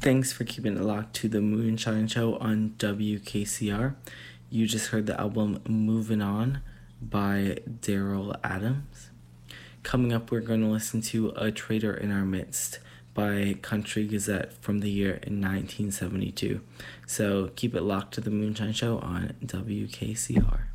Thanks for keeping it locked to the Moonshine Show on WKCR. You just heard the album Moving On by Daryl Adams. Coming up, we're going to listen to A Traitor in Our Midst by Country Gazette from the year in 1972. So keep it locked to the Moonshine Show on WKCR.